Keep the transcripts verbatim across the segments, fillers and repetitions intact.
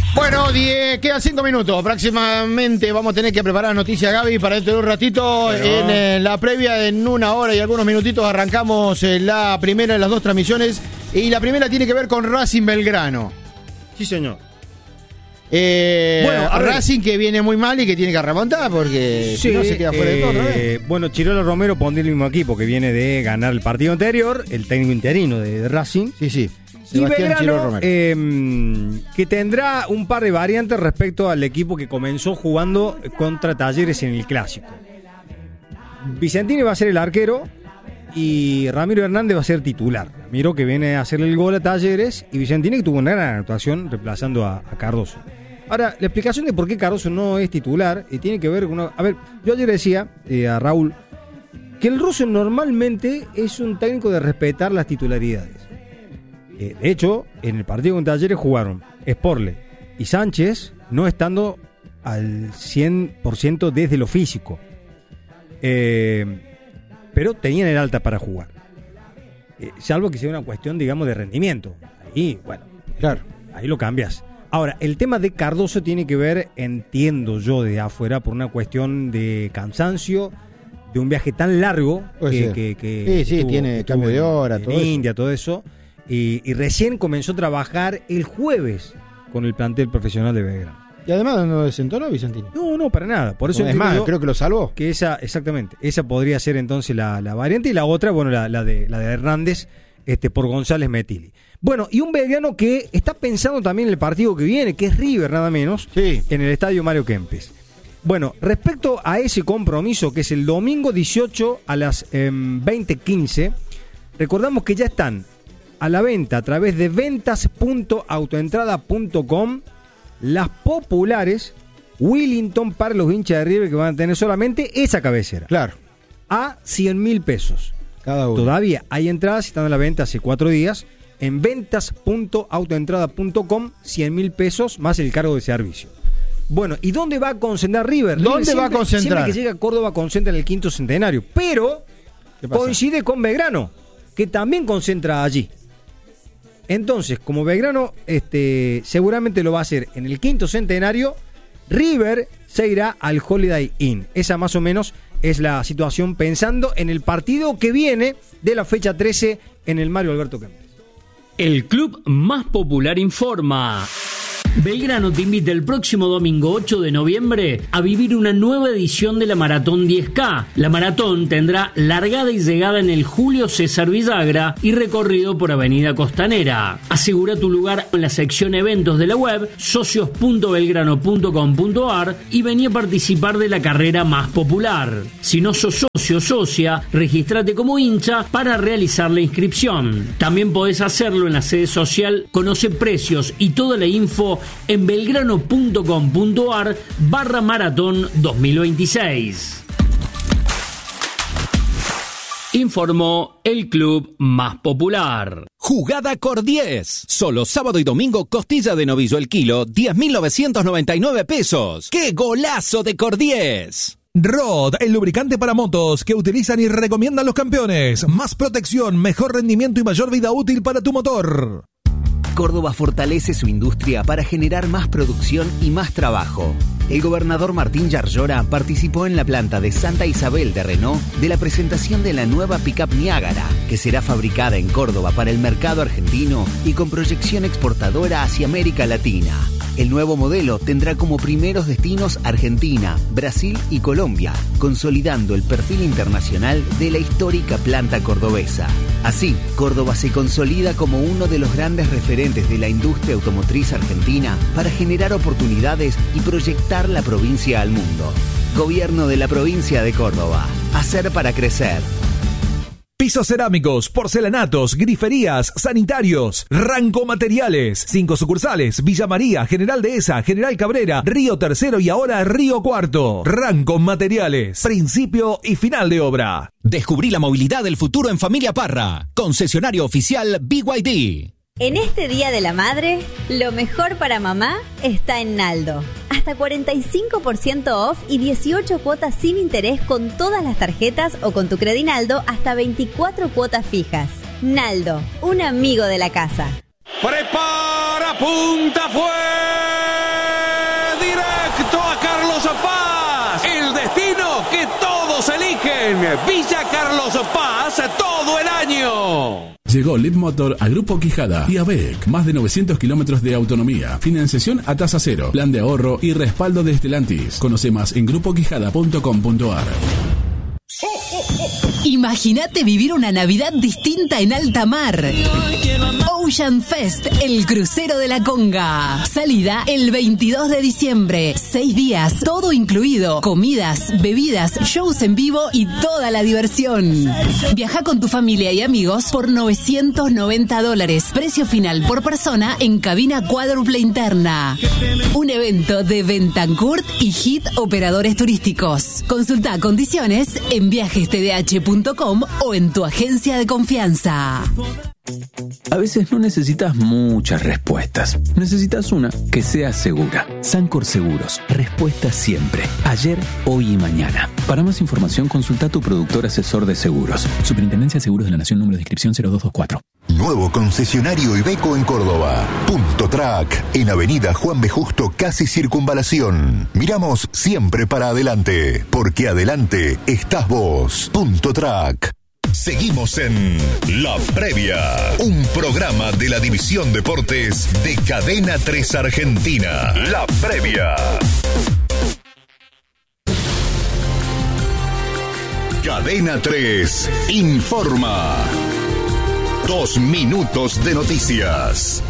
Bueno, diez, quedan cinco minutos. Próximamente vamos a tener que preparar noticias, Gaby, para dentro de un ratito. Pero... En eh, la previa, en una hora y algunos minutitos, arrancamos eh, la primera de las dos transmisiones. Y la primera tiene que ver con Racing Belgrano. Sí, señor. Eh, bueno, a Racing ver. que viene muy mal y que tiene que remontar porque sí, si no se queda fuera eh, de todo, ¿no? Bueno, Chirola Romero pondría el mismo equipo que viene de ganar el partido anterior, el técnico interino de, de Racing. Sí, sí. Sebastián y Belgrano, eh, que tendrá un par de variantes respecto al equipo que comenzó jugando contra Talleres en el Clásico. Vicentini va a ser el arquero y Ramiro Hernández va a ser titular. Ramiro que viene a hacerle el gol a Talleres y Vicentini que tuvo una gran actuación reemplazando a, a Cardoso. Ahora, la explicación de por qué Cardoso no es titular eh, tiene que ver con... Una, a ver, yo ayer decía eh, a Raúl que el ruso normalmente es un técnico de respetar las titularidades. De hecho, en el partido con Talleres jugaron Sporle y Sánchez no estando al cien por ciento desde lo físico. Eh, pero tenían el alta para jugar. Eh, salvo que sea una cuestión, digamos, de rendimiento. Ahí, bueno, claro, ahí lo cambias. Ahora, el tema de Cardoso tiene que ver, entiendo yo, de afuera, por una cuestión de cansancio, de un viaje tan largo pues que, sí. que, que sí, sí, tuvo, tiene que cambio de hora, en, todo en eso. India, todo eso. Y, y recién comenzó a trabajar el jueves con el plantel profesional de Belgrano. Y además no desentonó Vicentini. No, no, para nada. Por eso no, es más, creo que lo salvó. Que esa, exactamente, esa podría ser entonces la, la variante. Y la otra, bueno, la, la de la de Hernández, este, por González Metilli. Bueno, y un Belgrano que está pensando también en el partido que viene, que es River, nada menos, sí, en el estadio Mario Kempes. Bueno, respecto a ese compromiso, que es el domingo dieciocho a las eh, veinte quince, recordamos que ya están a la venta a través de ventas punto autoentrada punto com las populares Willington para los hinchas de River, que van a tener solamente esa cabecera. Claro. A cien mil pesos. Cada uno. Todavía hay entradas, están a la venta hace cuatro días. En ventas punto autoentrada punto com, cien mil pesos más el cargo de servicio. Bueno, ¿y dónde va a concentrar River? ¿Dónde River siempre, va a concentrar? Siempre que llega a Córdoba concentra en el quinto centenario, pero coincide con Belgrano, que también concentra allí. Entonces, como Belgrano este, seguramente lo va a hacer en el quinto centenario, River se irá al Holiday Inn. Esa más o menos es la situación pensando en el partido que viene de la fecha trece en el Mario Alberto Kempes. El club más popular informa. Belgrano te invita el próximo domingo ocho de noviembre a vivir una nueva edición de la Maratón diez K. La maratón tendrá largada y llegada en el Julio César Villagra y recorrido por Avenida Costanera. Asegura tu lugar en la sección eventos de la web socios punto belgrano punto com punto ar y vení a participar de la carrera más popular. Si no sos socio o socia, regístrate como hincha para realizar la inscripción. También podés hacerlo en la sede social. Conoce precios y toda la info en belgrano punto com punto ar barra maratón dos mil veintiséis. Informó el club más popular. Jugada Cor diez. Solo sábado y domingo costilla de novillo el kilo, diez mil novecientos noventa y nueve pesos. ¡Qué golazo de Cor diez! Rod, el lubricante para motos que utilizan y recomiendan los campeones. Más protección, mejor rendimiento y mayor vida útil para tu motor. Córdoba fortalece su industria para generar más producción y más trabajo. El gobernador Martín Yarlora participó en la planta de Santa Isabel de Renault de la presentación de la nueva pickup Niágara, que será fabricada en Córdoba para el mercado argentino y con proyección exportadora hacia América Latina. El nuevo modelo tendrá como primeros destinos Argentina, Brasil y Colombia, consolidando el perfil internacional de la histórica planta cordobesa. Así, Córdoba se consolida como uno de los grandes referentes de la industria automotriz argentina para generar oportunidades y proyectar la provincia al mundo. Gobierno de la provincia de Córdoba. Hacer para crecer. Pisos cerámicos, porcelanatos, griferías, sanitarios, Ranco Materiales. Cinco sucursales: Villa María, General Dehesa, General Cabrera, Río Tercero y ahora Río Cuarto. Ranco Materiales. Principio y final de obra. Descubrí la movilidad del futuro en Familia Parra. Concesionario oficial B Y D. En este Día de la Madre, lo mejor para mamá está en Naldo. Hasta cuarenta y cinco por ciento off y dieciocho cuotas sin interés con todas las tarjetas o con tu Credinaldo hasta veinticuatro cuotas fijas. Naldo, un amigo de la casa. Prepara, punta, fuego. en Villa Carlos Paz todo el año. Llegó Leapmotor a Grupo Quijada y a B E C. Más de novecientos kilómetros de autonomía, financiación a tasa cero, plan de ahorro y respaldo de Stellantis. Conoce más en grupo quijada punto com punto a r. Imagínate vivir una Navidad distinta en alta mar. Ocean Fest, el crucero de la Conga. Salida el veintidós de diciembre. Seis días, todo incluido. Comidas, bebidas, shows en vivo y toda la diversión. Viaja con tu familia y amigos por novecientos noventa dólares. Precio final por persona en cabina cuádruple interna. Un evento de Bentancurt y Hit Operadores Turísticos. Consulta condiciones en viajes t d h punto com o en tu agencia de confianza. A veces no necesitas muchas respuestas. Necesitas una que sea segura. Sancor Seguros. Respuesta siempre. Ayer, hoy y mañana. Para más información, consulta a tu productor asesor de seguros. Superintendencia de Seguros de la Nación, número de inscripción cero dos dos cuatro. Nuevo concesionario Iveco en Córdoba. Punto Track. En Avenida Juan B. Justo, casi Circunvalación. Miramos siempre para adelante. Porque adelante estás vos. Punto Track. Seguimos en La Previa, un programa de la División Deportes de Cadena tres Argentina. La Previa. Cadena tres informa. Dos minutos de noticias.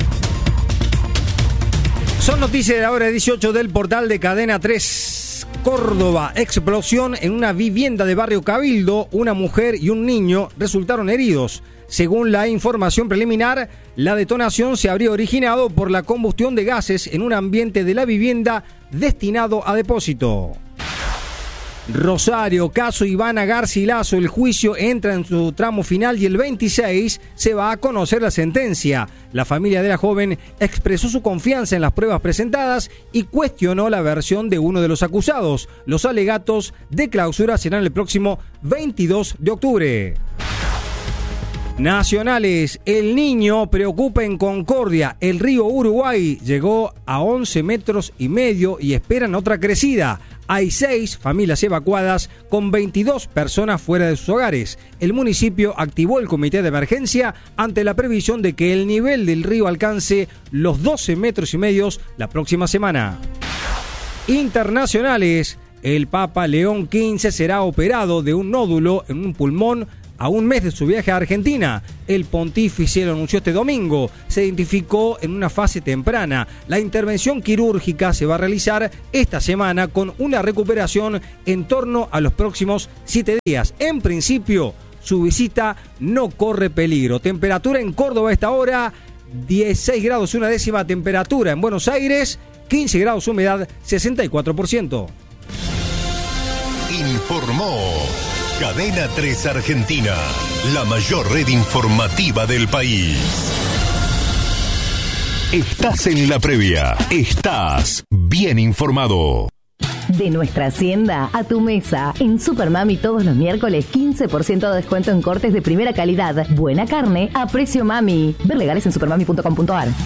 Son noticias de la hora dieciocho del portal de Cadena tres. Córdoba, explosión en una vivienda de Barrio Cabildo. Una mujer y un niño resultaron heridos. Según la información preliminar, la detonación se habría originado por la combustión de gases en un ambiente de la vivienda destinado a depósito. Rosario, caso Ivana Garcilaso, el juicio entra en su tramo final y el veintiséis se va a conocer la sentencia. La familia de la joven expresó su confianza en las pruebas presentadas y cuestionó la versión de uno de los acusados. Los alegatos de clausura serán el próximo veintidós de octubre. Nacionales, el Niño preocupa en Concordia. El río Uruguay llegó a once metros y medio y esperan otra crecida. Hay seis familias evacuadas con veintidós personas fuera de sus hogares. El municipio activó el comité de emergencia ante la previsión de que el nivel del río alcance los doce metros y medios la próxima semana. Internacionales, el Papa León quince será operado de un nódulo en un pulmón a un mes de su viaje a Argentina. El pontífice lo anunció este domingo. Se identificó en una fase temprana. La intervención quirúrgica se va a realizar esta semana con una recuperación en torno a los próximos siete días. En principio, su visita no corre peligro. Temperatura en Córdoba a esta hora, dieciséis grados una décima. Temperatura en Buenos Aires, quince grados, humedad sesenta y cuatro por ciento. Informó Cadena tres Argentina, la mayor red informativa del país. Estás en La Previa, estás bien informado. De nuestra hacienda a tu mesa. En Supermami todos los miércoles quince por ciento de descuento en cortes de primera calidad. Buena carne a precio mami. Ver legales en supermami punto com punto a r.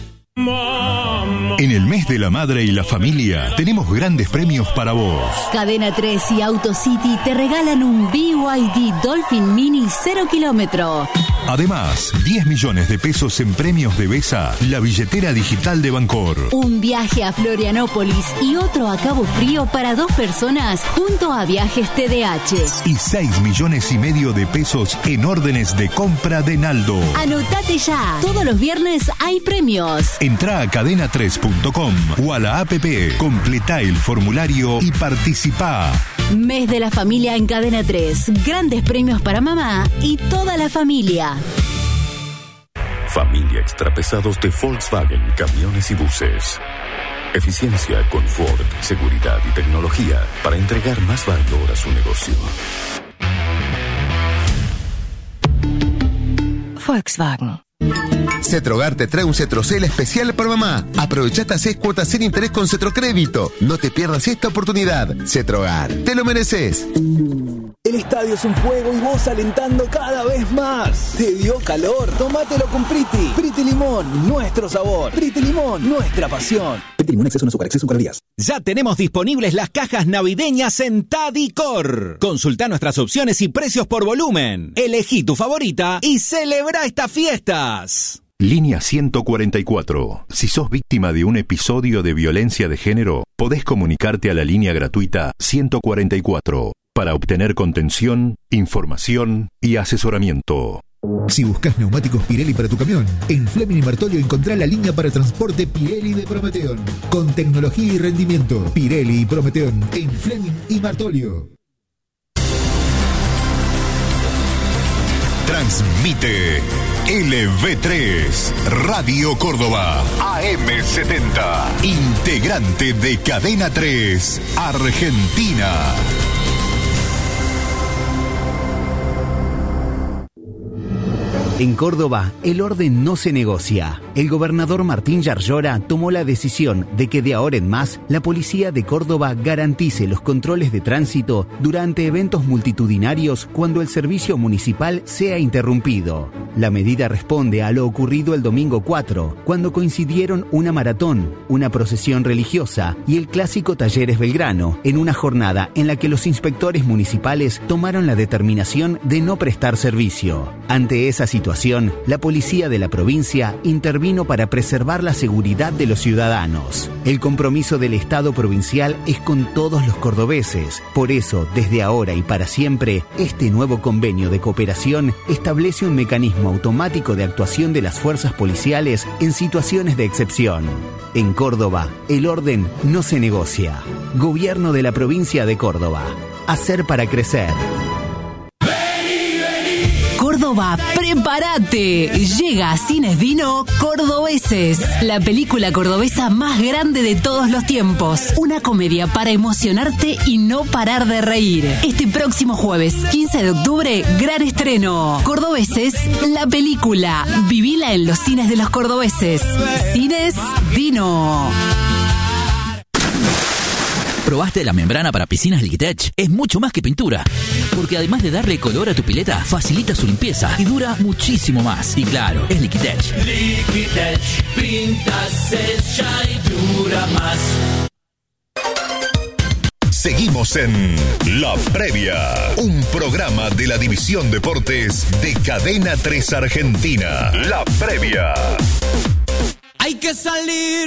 En el mes de la madre y la familia tenemos grandes premios para vos. Cadena tres y AutoCity te regalan un B Y D Dolphin Mini cero kilómetro. Además, diez millones de pesos en premios de Besa, la billetera digital de Bancor. Un viaje a Florianópolis y otro a Cabo Frío para dos personas junto a Viajes T D H. Y seis millones y medio de pesos en órdenes de compra de Naldo. Anotate ya. Todos los viernes hay premios. Entrá a cadena tres punto com o a la app, completá el formulario y participá. Mes de la familia en Cadena tres. Grandes premios para mamá y toda la familia. Familia Extrapesados de Volkswagen, camiones y buses. Eficiencia, confort, seguridad y tecnología para entregar más valor a su negocio. Volkswagen. Cetrogar te trae un Cetrocel especial para mamá. Aprovechate a seis cuotas sin interés con Cetrocrédito. No te pierdas esta oportunidad. Cetrogar, te lo mereces. El estadio es un fuego y vos alentando cada vez más. ¿Te dio calor? Tómatelo con Priti. Priti Limón, nuestro sabor. Priti Limón, nuestra pasión. Priti Limón, exceso en azúcar, exceso en calorías. Ya tenemos disponibles las cajas navideñas en Tadicor. Consulta nuestras opciones y precios por volumen. Elegí tu favorita y celebra estas fiestas. Línea ciento cuarenta y cuatro. Si sos víctima de un episodio de violencia de género, podés comunicarte a la línea gratuita ciento cuarenta y cuatro para obtener contención, información y asesoramiento. Si buscas neumáticos Pirelli para tu camión, en Fleming y Martolio encontrá la línea para transporte Pirelli de Prometeon. Con tecnología y rendimiento, Pirelli y Prometeon en Fleming y Martolio. Transmite L V tres, Radio Córdoba, A M setenta, integrante de Cadena tres, Argentina. En Córdoba, el orden no se negocia. El gobernador Martín Yarlora tomó la decisión de que de ahora en más, la policía de Córdoba garantice los controles de tránsito durante eventos multitudinarios cuando el servicio municipal sea interrumpido. La medida responde a lo ocurrido el domingo cuatro, cuando coincidieron una maratón, una procesión religiosa y el clásico Talleres Belgrano, en una jornada en la que los inspectores municipales tomaron la determinación de no prestar servicio. Ante esa situación, la policía de la provincia intervino para preservar la seguridad de los ciudadanos. El compromiso del Estado provincial es con todos los cordobeses. Por eso, desde ahora y para siempre, este nuevo convenio de cooperación establece un mecanismo automático de actuación de las fuerzas policiales en situaciones de excepción. En Córdoba, el orden no se negocia. Gobierno de la provincia de Córdoba. Hacer para crecer. Córdoba, prepárate. Llega a Cines Dino Cordobeses, la película cordobesa más grande de todos los tiempos. Una comedia para emocionarte y no parar de reír. Este próximo jueves, quince de octubre, gran estreno. Cordobeses, la película. Vivila en los cines de los cordobeses. Cines Dino. ¿Probaste la membrana para piscinas Liquitech? Es mucho más que pintura, porque además de darle color a tu pileta, facilita su limpieza y dura muchísimo más. Y claro, es Liquitech. Liquitech, pinta, sella y dura más. Seguimos en La Previa, un programa de la División Deportes de Cadena tres Argentina. La Previa. Hay que salir